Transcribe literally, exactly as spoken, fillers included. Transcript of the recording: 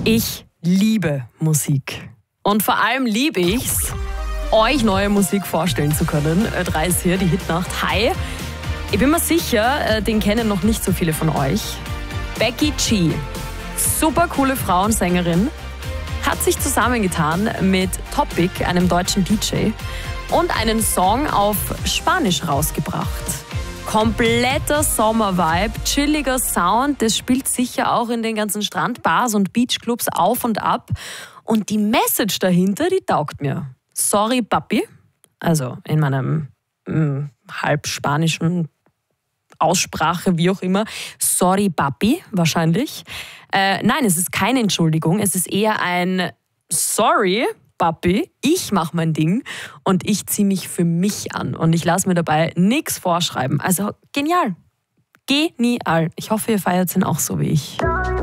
Ich liebe Musik. Und vor allem liebe ich's, euch neue Musik vorstellen zu können. Ö drei ist hier, die Hitnacht. Hi. Ich bin mir sicher, den kennen noch nicht so viele von euch. Becky G, super coole Frauensängerin, hat sich zusammengetan mit Topic, einem deutschen D J, und einen Song auf Spanisch rausgebracht. Kompletter Sommer-Vibe, chilliger Sound, das spielt sicher auch in den ganzen Strandbars und Beachclubs auf und ab. Und die Message dahinter, die taugt mir. Sorry, Papi, also in meinem mh, halb spanischen Aussprache, wie auch immer. Sorry, Papi, wahrscheinlich. Äh, nein, es ist keine Entschuldigung, es ist eher ein Sorry, Papi, ich mache mein Ding und ich ziehe mich für mich an und ich lasse mir dabei nichts vorschreiben. Also genial. Genial. Ich hoffe, ihr feiert ihn auch so wie ich.